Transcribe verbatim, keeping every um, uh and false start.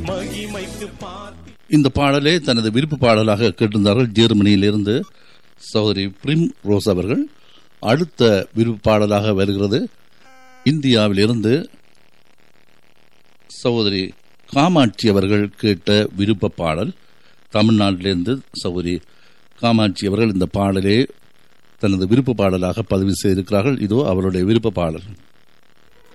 மகிமைக்கு பார்த்து. இந்த பாடலை தனது விருப்ப பாடலாக கேட்டிருந்தார்கள் ஜெர்மனியிலிருந்து சகோதரி பிரிம் ரோஸ் அவர்கள். அடுத்த விருப்ப பாடலாக வருகிறது இந்தியாவிலிருந்து சகோதரி காமாட்சி அவர்கள் கேட்ட விருப்ப பாடல். தமிழ்நாட்டிலிருந்து சகோதரி காமாட்சி அவர்கள் இந்த பாடலே தனது விருப்ப பாடலாக பதிவு செய்திருக்கிறார்கள். இதோ அவருடைய விருப்ப பாடல்.